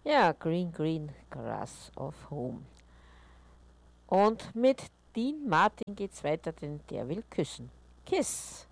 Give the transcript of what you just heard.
Ja, Green Green Grass of Home. Und mit Dean Martin geht's weiter, denn der will küssen. Kiss!